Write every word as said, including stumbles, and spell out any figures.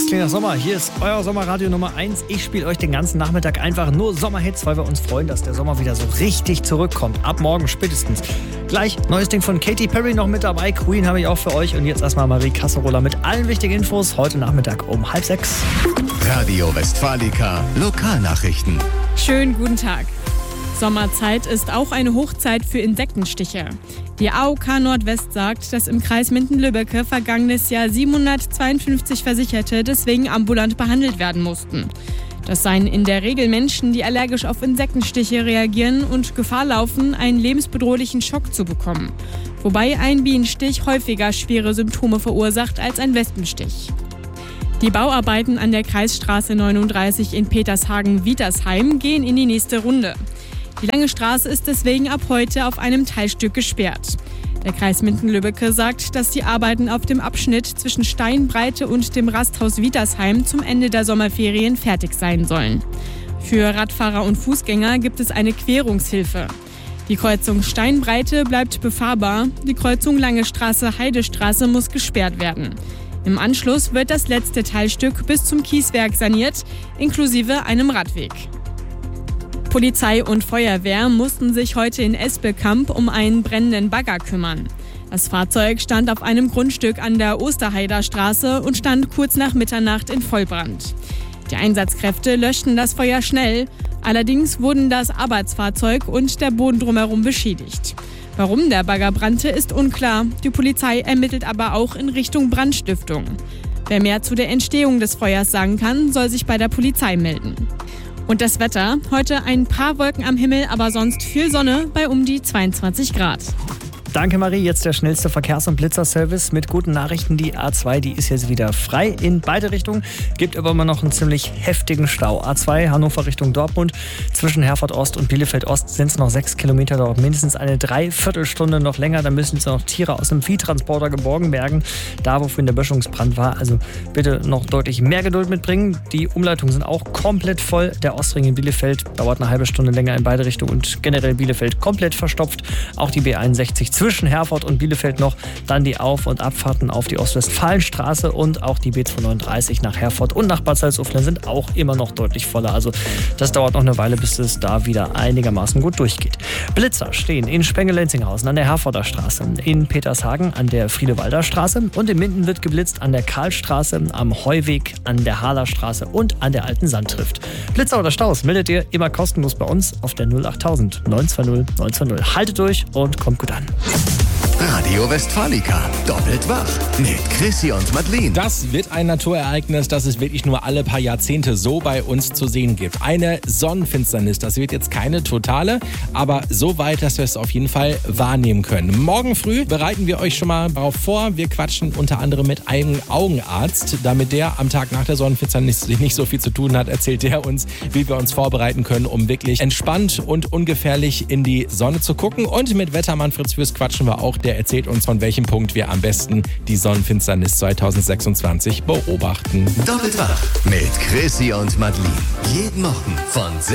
Das klingt nach Sommer. Hier ist euer Sommerradio Nummer eins. Ich spiele euch den ganzen Nachmittag einfach nur Sommerhits, weil wir uns freuen, dass der Sommer wieder so richtig zurückkommt. Ab morgen spätestens. Gleich neues Ding von Katy Perry noch mit dabei. Queen habe ich auch für euch. Und jetzt erstmal Marie Kasserola mit allen wichtigen Infos. Heute Nachmittag um halb sechs. Radio Westfalica Lokalnachrichten. Schönen guten Tag. Sommerzeit ist auch eine Hochzeit für Insektenstiche. Die A O K Nordwest sagt, dass im Kreis Minden-Lübbecke vergangenes Jahr siebenhundertzweiundfünfzig Versicherte deswegen ambulant behandelt werden mussten. Das seien in der Regel Menschen, die allergisch auf Insektenstiche reagieren und Gefahr laufen, einen lebensbedrohlichen Schock zu bekommen. Wobei ein Bienenstich häufiger schwere Symptome verursacht als ein Wespenstich. Die Bauarbeiten an der Kreisstraße neununddreißig in Petershagen-Wietersheim gehen in die nächste Runde. Die lange Straße ist deswegen ab heute auf einem Teilstück gesperrt. Der Kreis Minden-Lübbecke sagt, dass die Arbeiten auf dem Abschnitt zwischen Steinbreite und dem Rasthaus Wietersheim zum Ende der Sommerferien fertig sein sollen. Für Radfahrer und Fußgänger gibt es eine Querungshilfe. Die Kreuzung Steinbreite bleibt befahrbar, die Kreuzung Lange Straße-Heidestraße muss gesperrt werden. Im Anschluss wird das letzte Teilstück bis zum Kieswerk saniert, inklusive einem Radweg. Polizei und Feuerwehr mussten sich heute in Espelkamp um einen brennenden Bagger kümmern. Das Fahrzeug stand auf einem Grundstück an der Osterheider Straße und stand kurz nach Mitternacht in Vollbrand. Die Einsatzkräfte löschten das Feuer schnell, allerdings wurden das Arbeitsfahrzeug und der Boden drumherum beschädigt. Warum der Bagger brannte, ist unklar. Die Polizei ermittelt aber auch in Richtung Brandstiftung. Wer mehr zu der Entstehung des Feuers sagen kann, soll sich bei der Polizei melden. Und das Wetter? Heute ein paar Wolken am Himmel, aber sonst viel Sonne bei um die zweiundzwanzig Grad. Danke Marie, jetzt der schnellste Verkehrs- und Blitzerservice mit guten Nachrichten. Die A zwei, die ist jetzt wieder frei in beide Richtungen, gibt aber immer noch einen ziemlich heftigen Stau. A zwei Hannover Richtung Dortmund, zwischen Herford Ost und Bielefeld Ost sind es noch sechs Kilometer, dauert mindestens eine Dreiviertelstunde noch länger. Da müssen jetzt noch Tiere aus dem Viehtransporter geborgen werden, da wo vorhin der Böschungsbrand war. Also bitte noch deutlich mehr Geduld mitbringen. Die Umleitungen sind auch komplett voll. Der Ostring in Bielefeld dauert eine halbe Stunde länger in beide Richtungen und generell Bielefeld komplett verstopft. Auch die B einundsechzig zwischen Herford und Bielefeld noch, dann die Auf- und Abfahrten auf die Ostwestfalenstraße und auch die B zweihundertneununddreißig nach Herford und nach Bad Salzuflen sind auch immer noch deutlich voller. Also das dauert noch eine Weile, bis es da wieder einigermaßen gut durchgeht. Blitzer stehen in Spenge-Lenzinghausen an der Herforder Straße, in Petershagen an der Friedewalder Straße und in Minden wird geblitzt an der Karlstraße, am Heuweg, an der Harler Straße und an der Alten Sandtrift. Blitzer oder Staus meldet ihr immer kostenlos bei uns auf der null achttausend neun zwei null neun zwei null. Haltet durch und kommt gut an. Radio Westfalica, doppelt wach mit Chrissy und Madeleine. Das wird ein Naturereignis, das es wirklich nur alle paar Jahrzehnte so bei uns zu sehen gibt. Eine Sonnenfinsternis, das wird jetzt keine totale, aber so weit, dass wir es auf jeden Fall wahrnehmen können. Morgen früh bereiten wir euch schon mal darauf vor. Wir quatschen unter anderem mit einem Augenarzt. Damit der am Tag nach der Sonnenfinsternis nicht so viel zu tun hat, erzählt der uns, wie wir uns vorbereiten können, um wirklich entspannt und ungefährlich in die Sonne zu gucken. Und mit Wettermann Fritz Fürst quatschen wir auch. Der erzählt uns, von welchem Punkt wir am besten die Sonnenfinsternis zweitausendsechsundzwanzig beobachten. Doppelt wach mit Chrissy und Madeleine. Jeden Morgen von